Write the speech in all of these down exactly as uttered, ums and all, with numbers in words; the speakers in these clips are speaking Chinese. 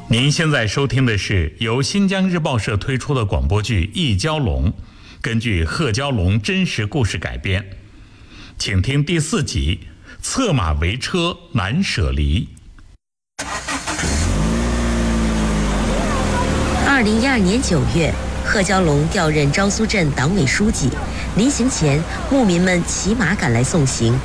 您现在收听的是由新疆日报社推出的广播剧《一蛟龙》，根据贺蛟龙真实故事改编，请听第四集《策马为车难舍离》。 二零一二年九月，贺蛟龙调任昭苏镇党委书记。临行前，牧民们骑马赶来送行。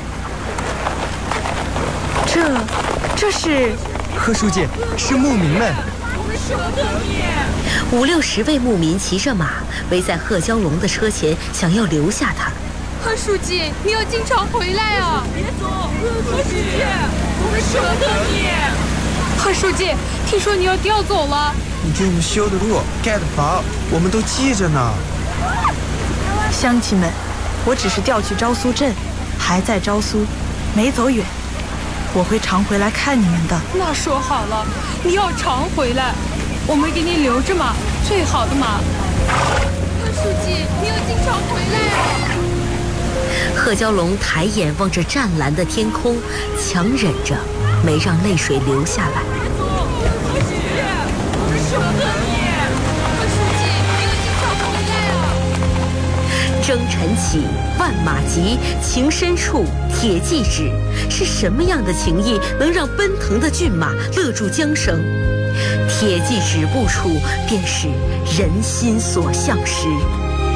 这，这是贺书记，是牧民们。 我们舍不得你。 五六十位牧民骑着马，围在贺蛟龙的车前，想要留下他。 贺书记，你要经常回来啊！别走，贺书记，我们舍不得你。贺书记，听说你要调走了。 你给我们修的路、盖的房，我们都记着呢。 乡亲们，我只是调去昭苏镇，还在昭苏，没走远。我会常回来看你们的。 那说好了，你要常回来，我们给你留着马，最好的马。贺书记，你要经常回来啊！ 贺蛟龙抬眼望着湛蓝的天空，强忍着没让泪水流下来。 别走，贺书记，我们舍不得你。贺书记，你要经常回来啊！ 征尘起，万马急，情深处，铁骑止。是什么样的情谊能让奔腾的骏马勒住缰绳？铁骑止步处，便是人心所向时。